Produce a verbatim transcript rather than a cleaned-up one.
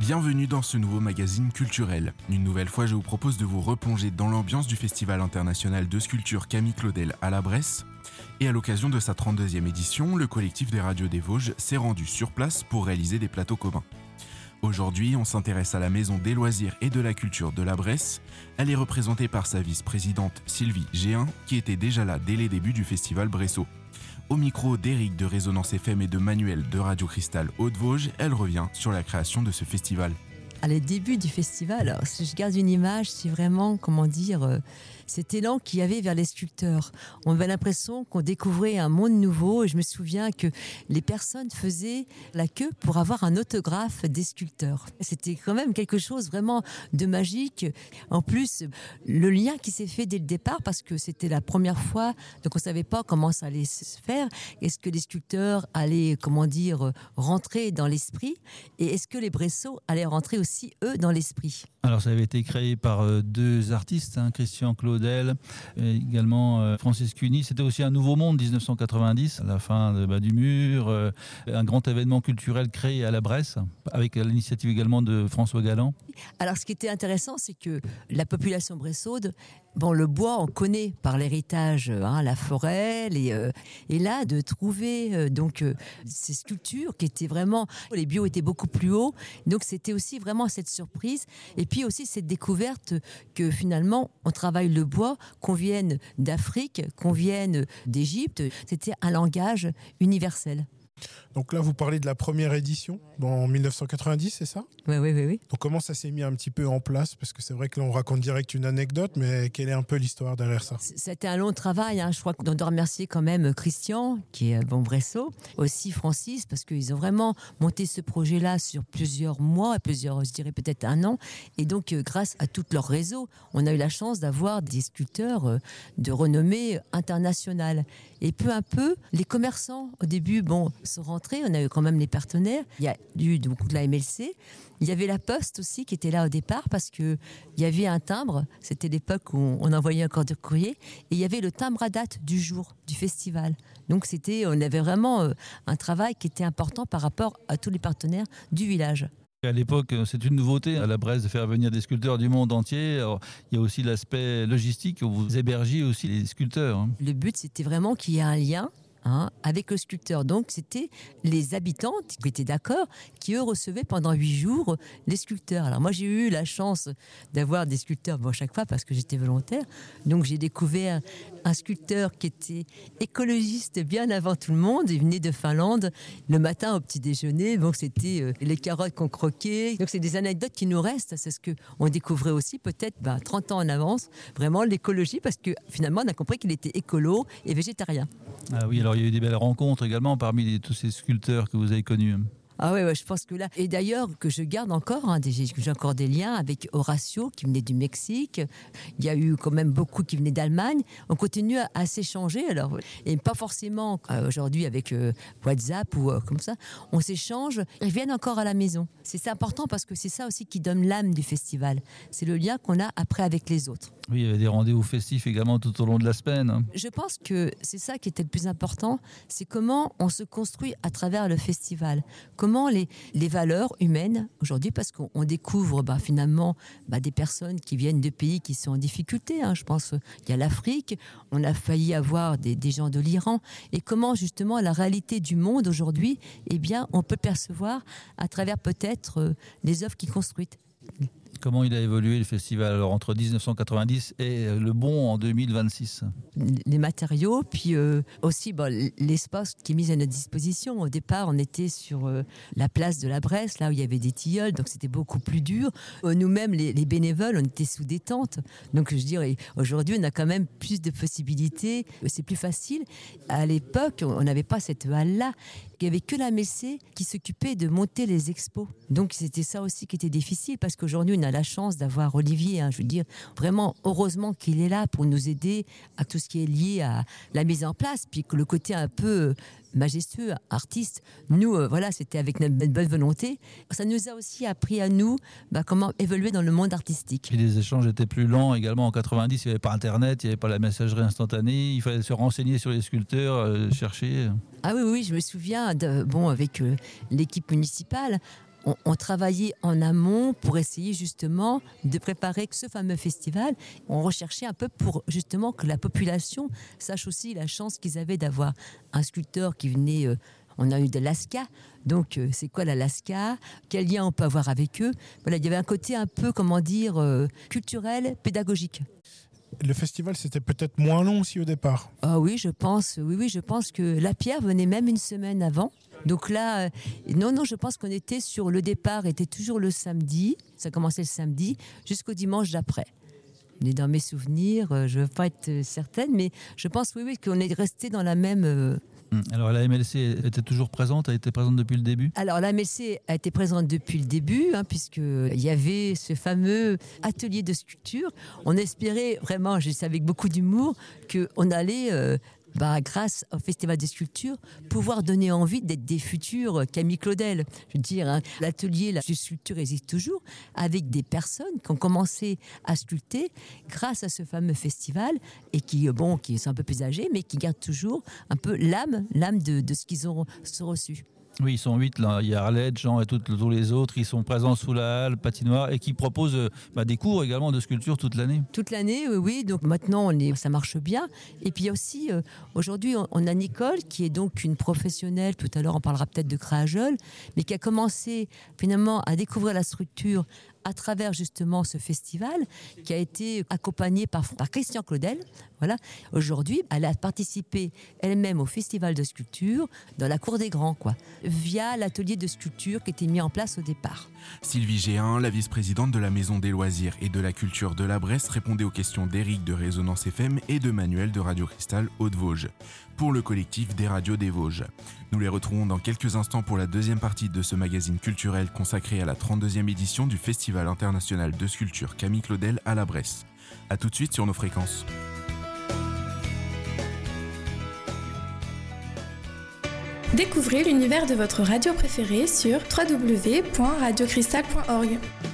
Bienvenue dans ce nouveau magazine culturel. Une nouvelle fois, je vous propose de vous replonger dans l'ambiance du Festival international de sculpture Camille Claudel à la Bresse. Et à l'occasion de sa trente-deuxième édition, le collectif des radios des Vosges s'est rendu sur place pour réaliser des plateaux communs. Aujourd'hui, on s'intéresse à la Maison des loisirs et de la culture de la Bresse. Elle est représentée par sa vice-présidente Sylvie Géhin, qui était déjà là dès les débuts du festival Bresso. Au micro d'Éric de Résonance F M et de Manuel de Radio Cristal Haute-Vosges, elle revient sur la création de ce festival. À les débuts du festival, alors, si je garde une image, c'est vraiment, comment dire, euh, cet élan qu'il y avait vers les sculpteurs. On avait l'impression qu'on découvrait un monde nouveau et je me souviens que les personnes faisaient la queue pour avoir un autographe des sculpteurs. C'était quand même quelque chose vraiment de magique. En plus, le lien qui s'est fait dès le départ, parce que c'était la première fois, donc on ne savait pas comment ça allait se faire. Est-ce que les sculpteurs allaient, comment dire, rentrer dans l'esprit et est-ce que les Bressos allaient rentrer aussi, eux, dans l'esprit? Alors ça avait été créé par euh, deux artistes, hein, Christian Claudel et également euh, Francis Cuny. C'était aussi un nouveau monde dix-neuf cent quatre-vingt-dix, à la fin de, bah, du mur, euh, un grand événement culturel créé à la Bresse, avec l'initiative également de François Galland. Alors ce qui était intéressant, c'est que la population bressaude, bon, le bois, on connaît par l'héritage, hein, la forêt, les, euh, et là, de trouver euh, donc euh, ces sculptures qui étaient vraiment, les bio étaient beaucoup plus hauts, donc c'était aussi vraiment cette surprise, et puis aussi cette découverte que finalement, on travaille le bois, qu'on vienne d'Afrique, qu'on vienne d'Égypte, c'était un langage universel. Donc là, vous parlez de la première édition, en dix-neuf cent quatre-vingt-dix, c'est ça ? Oui, oui, oui, oui. Donc comment ça s'est mis un petit peu en place ? Parce que c'est vrai que là, on raconte direct une anecdote, mais quelle est un peu l'histoire derrière ça ? C'était un long travail, hein. Je crois qu'on doit remercier quand même Christian, qui est bon Bresso, aussi Francis, parce qu'ils ont vraiment monté ce projet-là sur plusieurs mois, plusieurs, je dirais peut-être un an. Et donc, euh, grâce à tout leur réseau, on a eu la chance d'avoir des sculpteurs euh, de renommée internationale. Et peu à peu, les commerçants, au début, bon, sont rentrés. On a eu quand même les partenaires. Il y a eu beaucoup de la M L C. Il y avait la Poste aussi qui était là au départ parce qu'il y avait un timbre. C'était l'époque où on envoyait encore de courrier. Et il y avait le timbre à date du jour du festival. Donc c'était, on avait vraiment un travail qui était important par rapport à tous les partenaires du village. À l'époque, c'est une nouveauté à la Bresse de faire venir des sculpteurs du monde entier. Alors, il y a aussi l'aspect logistique où vous hébergiez aussi les sculpteurs. Le but, c'était vraiment qu'il y ait un lien, hein, avec le sculpteur. Donc, c'était les habitants qui étaient d'accord, qui eux recevaient pendant huit jours les sculpteurs. Alors moi, j'ai eu la chance d'avoir des sculpteurs, bon, à chaque fois parce que j'étais volontaire. Donc, j'ai découvert un sculpteur qui était écologiste bien avant tout le monde. Il venait de Finlande le matin au petit déjeuner. Donc, c'était euh, les carottes qu'on croquait. Donc, c'est des anecdotes qui nous restent. C'est ce qu'on découvrait aussi peut-être ben, trente ans en avance, vraiment l'écologie, parce que finalement, on a compris qu'il était écolo et végétarien. Ah oui, alors il y a eu des belles rencontres également parmi les, tous ces sculpteurs que vous avez connus. Ah ouais, ouais, je pense que là... Et d'ailleurs, que je garde encore, hein, des, j'ai encore des liens avec Horacio, qui venait du Mexique. Il y a eu quand même beaucoup qui venaient d'Allemagne. On continue à, à s'échanger, alors, et pas forcément euh, aujourd'hui avec euh, WhatsApp ou euh, comme ça. On s'échange, ils viennent encore à la maison. C'est, c'est important parce que c'est ça aussi qui donne l'âme du festival. C'est le lien qu'on a après avec les autres. Oui, il y avait des rendez-vous festifs également tout au long de la semaine. Je pense que c'est ça qui était le plus important, c'est comment on se construit à travers le festival. Comment les, les valeurs humaines, aujourd'hui, parce qu'on on découvre bah, finalement bah, des personnes qui viennent de pays qui sont en difficulté. Hein, je pense qu'il y a l'Afrique, on a failli avoir des, des gens de l'Iran. Et comment justement la réalité du monde aujourd'hui, eh bien, on peut percevoir à travers peut-être euh, les œuvres qui construisent. Comment il a évolué le festival alors, entre dix-neuf cent quatre-vingt-dix et le bon en deux mille vingt-six ? Les matériaux, puis euh, aussi bon, l'espace qui est mis à notre disposition. Au départ, on était sur euh, la place de la Bresse, là où il y avait des tilleuls, donc c'était beaucoup plus dur. Euh, nous-mêmes, les, les bénévoles, on était sous des tentes. Donc je dirais, aujourd'hui, on a quand même plus de possibilités, c'est plus facile. À l'époque, on n'avait pas cette halle-là. Il n'y avait que la M L C qui s'occupait de monter les expos. Donc c'était ça aussi qui était difficile, parce qu'aujourd'hui, on a la chance d'avoir Olivier, hein, je veux dire, vraiment, heureusement qu'il est là pour nous aider à tout ce qui est lié à la mise en place, puis que le côté un peu majestueux, artiste, nous, euh, voilà, c'était avec notre bonne volonté. Ça nous a aussi appris à nous bah, comment évoluer dans le monde artistique. Et les échanges étaient plus lents également. En quatre-vingt-dix, il n'y avait pas Internet, il n'y avait pas la messagerie instantanée, il fallait se renseigner sur les sculpteurs, euh, chercher. Ah oui, oui, je me souviens, de, bon, avec euh, l'équipe municipale, on, on travaillait en amont pour essayer justement de préparer ce fameux festival. On recherchait un peu pour justement que la population sache aussi la chance qu'ils avaient d'avoir un sculpteur qui venait... Euh, on a eu de l'Alaska, donc euh, c'est quoi l'Alaska? Quel lien on peut avoir avec eux? Voilà, il y avait un côté un peu, comment dire, euh, culturel, pédagogique. Le festival, c'était peut-être moins long aussi au départ. Ah oui, je pense, oui, oui, je pense que la pierre venait même une semaine avant. Donc là, euh, non, non, je pense qu'on était sur le départ, était toujours le samedi. Ça commençait le samedi jusqu'au dimanche d'après. Mais dans mes souvenirs, euh, je ne veux pas être certaine, mais je pense, oui, oui, qu'on est resté dans la même. Euh, Alors la M L C était toujours présente, a été présente depuis le début? Alors la M L C a été présente depuis le début, hein, puisqu'il y avait ce fameux atelier de sculpture. On espérait vraiment, je sais avec beaucoup d'humour, qu'on allait... Euh, Bah, grâce au Festival des sculptures, pouvoir donner envie d'être des futurs Camille Claudel. Je veux dire, hein, l'atelier la sculpture existe toujours, avec des personnes qui ont commencé à sculpter grâce à ce fameux festival, et qui, bon, qui sont un peu plus âgés, mais qui gardent toujours un peu l'âme, l'âme de, de ce qu'ils ont reçu. Oui, ils sont huit là. Il y a Arlette, Jean et tout, tous les autres. Ils sont présents sous la halle, patinoire, et qui proposent bah, des cours également de sculpture toute l'année. Toute l'année, oui, oui. Donc maintenant, on est, ça marche bien. Et puis aussi, euh, aujourd'hui, on, on a Nicole, qui est donc une professionnelle. Tout à l'heure, on parlera peut-être de Créajol, mais qui a commencé finalement à découvrir la structure à travers justement ce festival, qui a été accompagné par, par Christian Claudel. Voilà. Aujourd'hui, elle a participé elle-même au festival de sculpture dans la Cour des Grands, quoi, via l'atelier de sculpture qui était mis en place au départ. Sylvie Géhin, la vice-présidente de la Maison des Loisirs et de la Culture de la Bresse, répondait aux questions d'Éric de Résonance F M et de Manuel de Radio Cristal Haute-Vosges, pour le collectif des radios des Vosges. Nous les retrouvons dans quelques instants pour la deuxième partie de ce magazine culturel consacré à la trente-deuxième édition du Festival international de sculpture Camille Claudel à la Bresse. A tout de suite sur nos fréquences. Découvrez l'univers de votre radio préférée sur w w w point radio cristal point org.